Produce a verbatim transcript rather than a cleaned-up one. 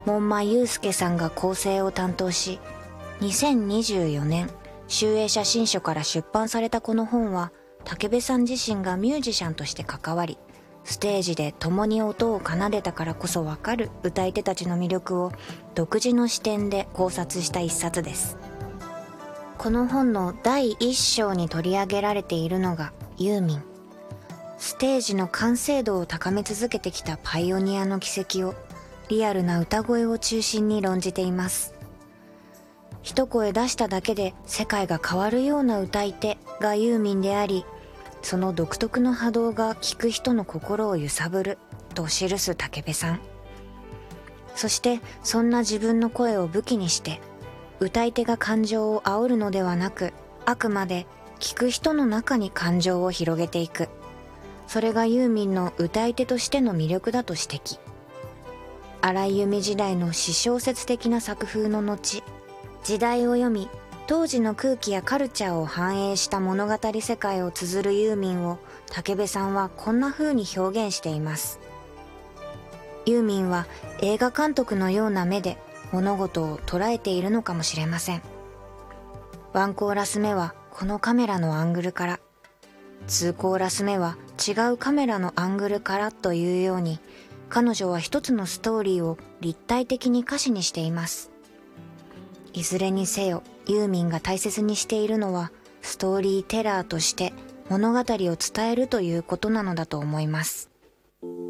門馬祐介さんが構成を担当し、にせんにじゅうよねん集英写真書から出版されたこの本は、武部さん自身がミュージシャンとして関わり、ステージで共に音を奏でたからこそわかる歌い手たちの魅力を独自の視点で考察した一冊です。この本のだいいっ章に取り上げられているのがユーミン。ステージの完成度を高め続けてきたパイオニアの軌跡をリアルな歌声を中心に論じています。一声出しただけで世界が変わるような歌い手がユーミンであり、その独特の波動が聴く人の心を揺さぶると記す武部さん。そしてそんな自分の声を武器にして歌い手が感情を煽るのではなく、あくまで聴く人の中に感情を広げていく。それがユーミンの歌い手としての魅力だと指摘。荒井由実時代の詩小説的な作風の後、時代を読み当時の空気やカルチャーを反映した物語世界を綴るユーミンを武部さんはこんな風に表現しています。ユーミンは映画監督のような目で物事を捉えているのかもしれません。ワンコーラス目はこのカメラのアングルから、ツーコーラス目は違うカメラのアングルからというように、彼女は一つのストーリーを立体的に歌詞にしています。いずれにせよユーミンが大切にしているのは、ストーリーテラーとして物語を伝えるということなのだと思います。